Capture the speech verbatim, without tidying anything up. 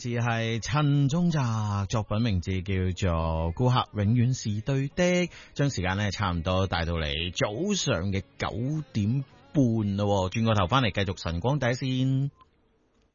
自係陳宗澤，作品名字叫做《顧客永遠是對的》。將時間咧差唔多帶到嚟早上嘅九點半咯，轉個頭翻嚟繼續晨光第一線。